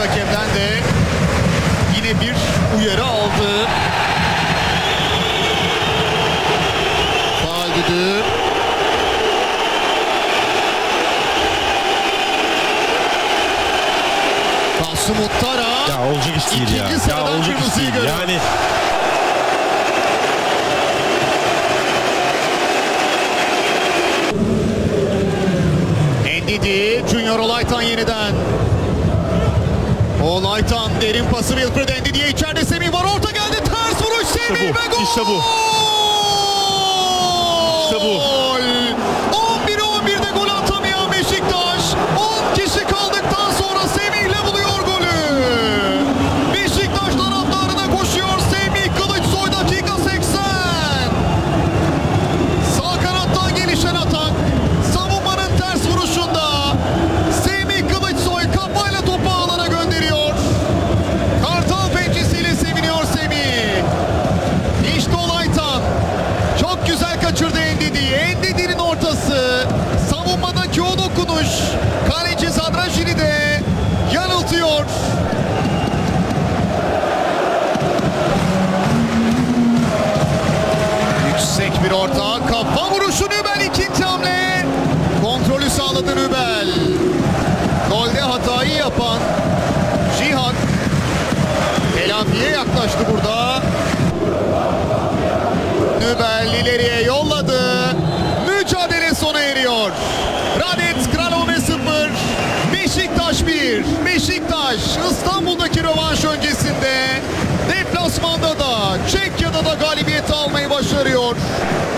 hakemden de yine bir uyarı aldı. Faul düdüğü. Kasım Muttara. Ya olacak iş değil ya. Ya olacak iş değil. Yani Ndidi, Junior Olaytan yeniden. Olaytan derin pası Wilfred Ndidi'ye, içeride Semih var, orta geldi, ters vuruş Semih ve gol! İşte bu. İşte bu. 11'e 11'de gol atamayan Beşiktaş 10 kişi kaldıktan sonra Semih'le buluyor golü. Beşiktaş taraftarına koşuyor Semih Kılıçsoy, dakika 80. Sağ kanattan gelişen atak. Savunmanın ters vuruşunda Semih Kılıçsoy kafayla topu ağlara gönderiyor. Kartal pençesiyle seviniyor Semih. İşte Olaytan. Çok güzel kaçırdı Ndidi'yi. Ndidi'nin ortası. Savunmadaki o dokunuş. Kaleci Zadrajini de yanıltıyor. Yüksek bir orta. Kafa vuruşu Nübel, ikinci hamle. Kontrolü sağladı Nübel. Golde hatayı yapan Cihan telafiye yaklaştı burada. Nübel ileriye yolladı. Mücadele sona eriyor. Radetz Kralove 0, Beşiktaş 1. Beşiktaş İstanbul'daki rövanş öncesinde deplasmanda da Çekya'da da galibiyeti almayı başarıyor.